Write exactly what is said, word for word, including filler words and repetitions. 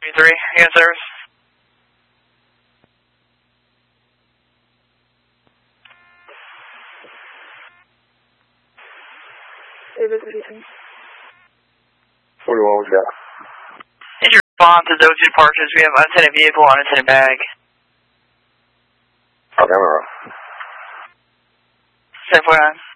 three, again, service. forty-one, what you got? Need your response to those two departures. We have unattended vehicle, unattended bag. Okay, I'm around. seven four nine.